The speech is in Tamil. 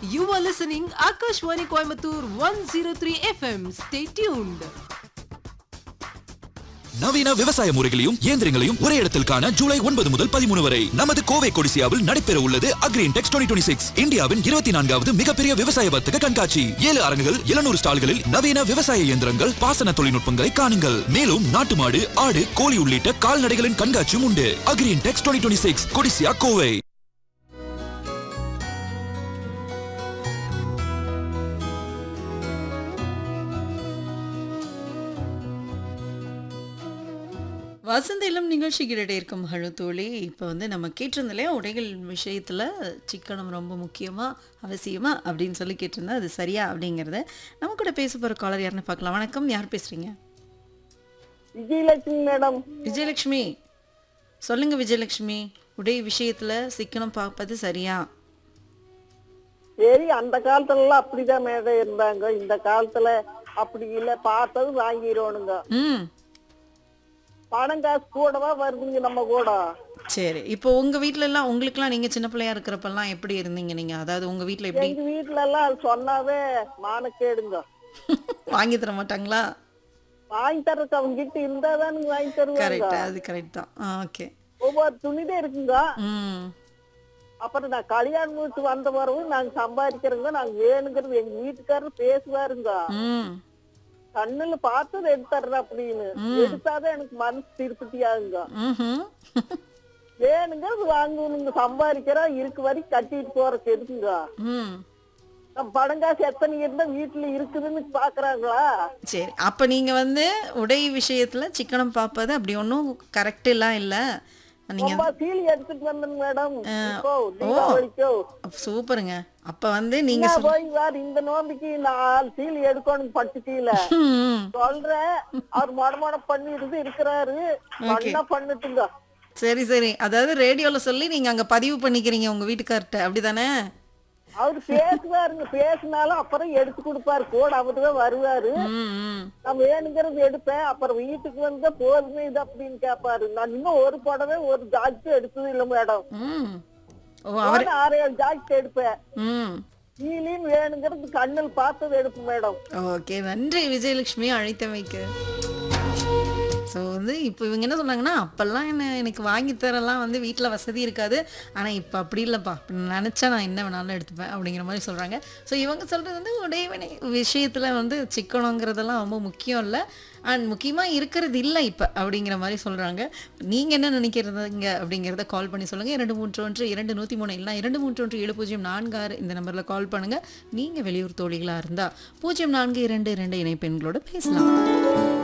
You are listening Akashwani Coimbatore 103 FM. Stay tuned. நவீன விவசாய முறைகளையும் இயந்திரங்களையும் ஒரே இடத்தில் காண ஜூலை 9 முதல் 13 வரை நமது கோவை கொடிசியாவில் நடைபெற உள்ளது அக்ரின்டெக்ஸ் 2026 இந்தியாவின் 24வது மிகப்பெரிய விவசாய வர்த்தக கண்காட்சி. 7 அரங்குகள் 700 ஸ்டால்களில் நவீன விவசாய இயந்திரங்கள், பாசன தொழில்நுட்பங்களை காணுங்கள். மேலும் நாட்டு மாடு, ஆடு, கோழி உள்ளிட்ட கால்நடைகளின் கண்காட்சியும் உண்டு. அக்ரின்டெக்ஸ் 2026 கொடிசியா கோவை. வசந்த இளம் நிகழ்ச்சிகளிடையே இருக்கும் தோழி. இப்போ வந்து நம்ம கேட்டிருந்தாலே உடைகள் விஷயத்தில் சிக்கனம் ரொம்ப முக்கியமாக அவசியமா அப்படின்னு சொல்லி கேட்டிருந்தா அது சரியா அப்படிங்கிறத நம்ம கூட பேச போகிற காலர் யாருன்னு பார்க்கலாம். வணக்கம், யார் பேசுகிறீங்க? விஜயலட்சுமி மேடம். விஜயலட்சுமி சொல்லுங்க. விஜயலட்சுமி, உடை விஷயத்தில் சிக்கனம் பார்ப்பது சரியா? சரி, அந்த காலத்துல அப்படிதான் மேடம் இருந்தாங்க. இந்த காலத்துல அப்படி இல்லை, பார்த்தது வாங்கிடுவோனுங்க. பணம் காசு கூடவா வருதுங்க நம்ம கூட. சரி, இப்போ உங்க வீட்ல எல்லாம் உங்களுக்குலாம் நீங்க சின்ன பிள்ளையா இருக்கிறப்பெல்லாம் எப்படி இருந்தீங்க நீங்க? அதாவது உங்க வீட்ல எப்படி? எங்க வீட்டுல எல்லாம் அது சொன்னாவே மானக்கேடுங்க. வாங்கி தர மாட்டாங்களா? வாங்கி தர்றதுக்கு அவங்க கிட்ட இருந்தாதான் வாங்கி தருவாங்க. கரெக்ட், அது கரெக்ட் தான். ஓகே. ஒவ்வொரு துணிதான் இருக்குங்க. அப்புறம் நான் கல்யாணம் வீட்டு வந்த பிறகு நாங்க சம்பாதிக்கிறோங்க, நாங்க வேணுங்கிறது எங்க வீட்டுக்காரர் பேசுவாருங்க. கண்ணுல பார்த்தது எடுத்துற அப்படின்னு எடுத்தாதான் எனக்கு மனசு திருப்தி ஆகுங்க. வேணுங்க வாங்கணுங்க, சம்பாதிக்கிறோம் இருக்கு வரைக்கும் கட்டிட்டு போறதுக்கு எதுக்குங்க? நம்ம பணம் காசு எத்தனை இருந்தா வீட்டுல இருக்குதுன்னு பாக்குறாங்களா? சரி, அப்ப நீங்க வந்து உடை விஷயத்துல சிக்கனம் பார்ப்பது அப்படி ஒன்றும் கரெக்ட் எல்லாம் இல்ல. நீங்க சீல் எடுத்துட்டு வந்தேன் மேடம். சூப்பருங்க. அப்ப வந்து நீங்க போய் வார் இந்த நோம்பிக்கு 4 சீல் எடுக்கணும் பட்டு சீல சொல்றேன். அவர் மடமட பண்ணிட்டு இருக்கிறாரு, பண்ணா பண்ணட்டுங்க. சரி சரி, அதாவது ரேடியோல சொல்லி நீங்க அங்க பதிவு பண்ணிக்கிறீங்க உங்க வீட்டுக்கார்ட்ட, அப்படிதானே? அவரு பேசுவாருங்க, பேசினாலும் அப்புறம் எடுத்து கொடுப்பாரு, கூட அவருதான் வருவாரு. நான் வேணுங்கிறது எடுப்பேன். அப்புறம் வீட்டுக்கு வந்து போதுமே இது அப்படின்னு கேட்பாரு. நான் இன்னும் ஒரு புடவை ஒரு ஜாக்கெட் எடுத்தது இல்ல மேடம். 6-7 ஜாக்கெட் எடுப்பேன். கீழேயும் வேணுங்கிறது கண்ணில் பார்த்தது எடுப்பேன் மேடம். ஓகே, நன்றி விஜயலட்சுமி அழைத்தமைக்கு. ஸோ வந்து இப்போ இவங்க என்ன சொன்னாங்கன்னா, அப்போல்லாம் எனக்கு வாங்கி தரலாம் வந்து வீட்டில் வசதி இருக்காது, ஆனால் இப்போ அப்படி இல்லைப்பா, நினச்சா நான் என்ன வேணாலும் எடுத்துப்பேன் அப்படிங்கிற மாதிரி சொல்கிறாங்க. ஸோ இவங்க சொல்கிறது வந்து உடையவனை விஷயத்தில் வந்து சிக்கனங்கிறதெல்லாம் ரொம்ப முக்கியம் இல்லை, அண்ட் முக்கியமாக இருக்கிறது இல்லை இப்போ அப்படிங்கிற மாதிரி சொல்கிறாங்க. நீங்கள் என்ன நினைக்கிறதுங்க அப்படிங்கிறத கால் பண்ணி சொல்லுங்கள். 231-203 இல்லைனா 231-7046 இந்த நம்பரில் கால் பண்ணுங்கள். நீங்கள் வெளியூர் தோழிகளாக இருந்தால் 0422 இணைப்பெண்களோட பேசலாம்.